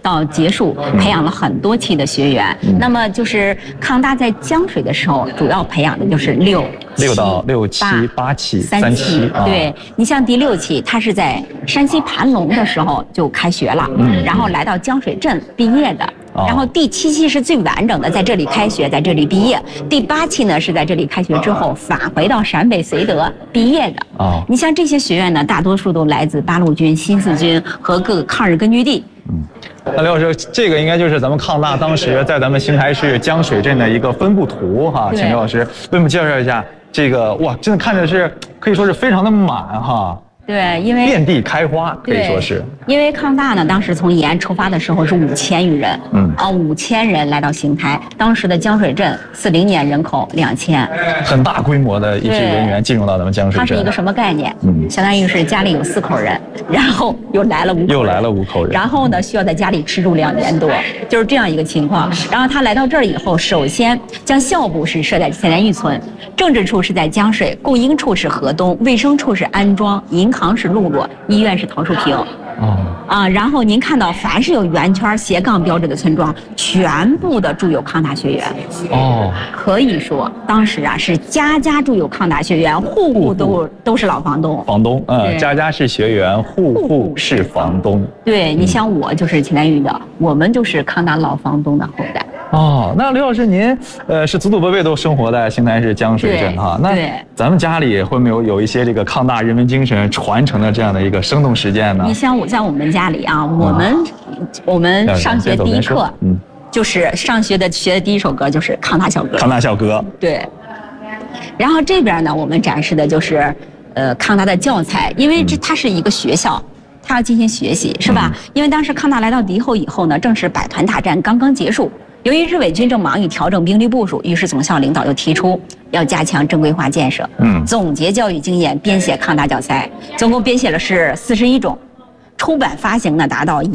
到结束，培养了很多期的学员。那么就是康大在江水的时候，主要培养的就是6到 6期、8期、3期。 对，你像第6期，他是在山西盘龙的时候就开学了，然后来到江水镇毕业的。然后第7期是最完整的，在这里开学，在这里毕业。第8期呢是在这里开学之后返回到陕北绥德毕业的。你像这些学员呢，大多数都来自八路军、新四军和各个抗日根据地。 那刘老师，这个应该就是咱们康大当时在咱们邢台市江水镇的一个分布图哈，请刘老师为我们介绍一下这个。哇，真的看着是可以说是非常的满哈。 对，因为遍地开花，可以说是。 因为康大呢，当时从延安出发的时候是5000余人，5000人来到邢台。当时的江水镇40年人口2000， 很大规模的一批人员进入到咱们江水镇。 它是一个什么概念？相当于是家里有4口人，然后又来了5口人，然后呢需要在家里吃住2年多，就是这样一个情况。然后他来到这儿以后，首先将校部是设在现代峪村，政治处是在江水，供应处是河东，卫生处是安庄，银行是路洛，医院是桃树坪。然后您看到凡是有圆圈斜杠标志的村庄，全部的驻有康大学员。可以说当时啊是家家驻有康大学员，户户都是老房东。 家家是学员，户户是房东。 对，你像我就是秦丹玉的，我们就是康大老房东的后代。 那刘老师您是祖祖辈辈都生活在邢台市江水镇哈，那咱们家里会没有一些这个康大人文精神传承的这样的一个生动实践呢？ 你像我们家里啊，我们上学第一课，就是学的第一首歌就是康大校歌。 康大校歌。对。 然后这边呢，我们展示的就是康大的教材，因为它是一个学校。他要进行学习，是吧？因为当时康大来到敌后以后呢，正是百团大战刚刚结束。由于日伪军正忙于调整兵力部署，于是总校领导又提出要加强正规化建设，总结教育经验，编写康大教材，总共编写了是41种，出版发行呢达到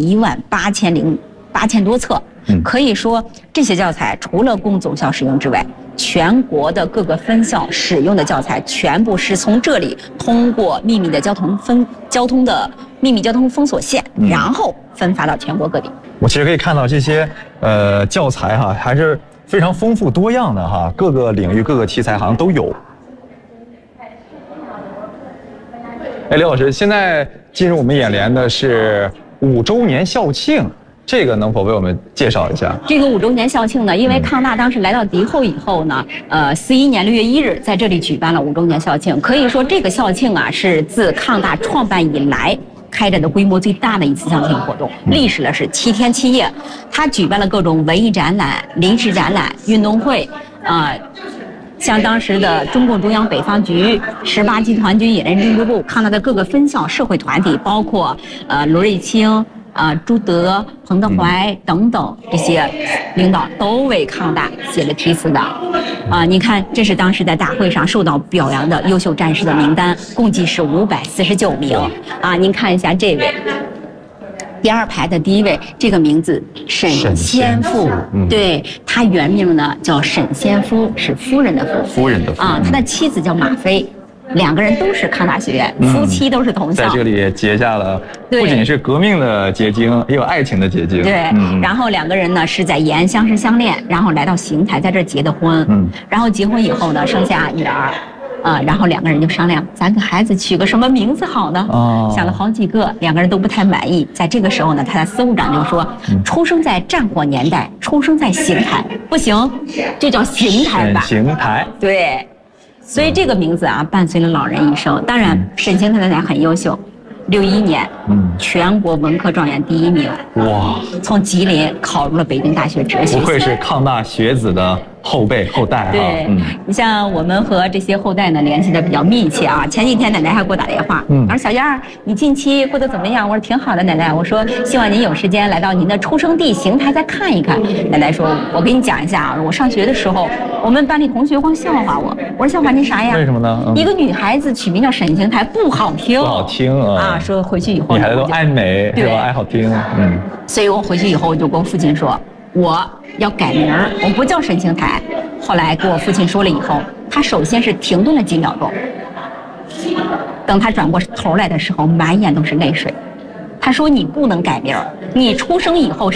18000多册。可以说这些教材除了供总校使用之外，全国的各个分校使用的教材全部是从这里通过秘密的交通封锁线，然后分发到全国各地。 我其实可以看到这些教材哈，还是非常丰富多样的哈，各个领域各个题材好像都有。刘老师，现在进入我们眼帘的是5周年校庆。这个能否为我们介绍一下？ 这个5周年校庆呢，因为康大当时来到敌后以后呢，41年6月1日在这里举办了5周年校庆。可以说这个校庆啊，是自康大创办以来开展的规模最大的一次校庆活动，历时了是7天7夜。他举办了各种文艺展览、临时展览、运动会，像当时的中共中央北方局、18集团军野人政治部、康大的各个分校、社会团体，包括罗瑞卿。朱德、彭德怀等等这些领导都为康大写了题词的。你看，这是当时在大会上受到表扬的优秀战士的名单，共计是549名。您看一下这位，第2排的第1位，这个名字沈先富，对，他原名呢叫沈先夫，是夫人的夫。夫人的夫。他的妻子叫马飞。2个人都是康大学员，夫妻都是同校， 在这里结下了不仅是革命的结晶，也有爱情的结晶。 对，然后2个人呢是在延安相识相恋，然后来到邢台，在这儿结的婚。然后结婚以后呢，生下女儿，然后2个人就商量，咱给孩子取个什么名字好呢？想了好几个，2个人都不太满意。在这个时候呢，他的司务长就说，出生在战火年代，出生在邢台，不行，就叫邢台吧。 邢台。 对。所以这个名字啊，伴随了老人一生。当然，沈邢太太很优秀，61年，全国文科状元第1名。哇！从吉林考入了北京大学哲学系。 不愧是康大学子的后代啊。 对，你像我们和这些后代呢联系的比较密切啊。前几天奶奶还给我打电话，说小燕儿，你近期过得怎么样？我说挺好的，奶奶。我说希望您有时间来到您的出生地邢台再看一看。奶奶说，我给你讲一下啊，我上学的时候，我们班里同学光笑话我。我说笑话您啥呀？ 为什么呢？ 一个女孩子取名叫沈邢台不好听。 不好听啊！ 说回去以后， 女孩子都爱美，是吧？爱好听。 所以我回去以后就跟我父亲说，我要改名儿，我不叫沈邢台。后来跟我父亲说了以后，他首先是停顿了几秒钟，等他转过头来的时候，满眼都是泪水。他说：“你不能改名儿，你出生以后。”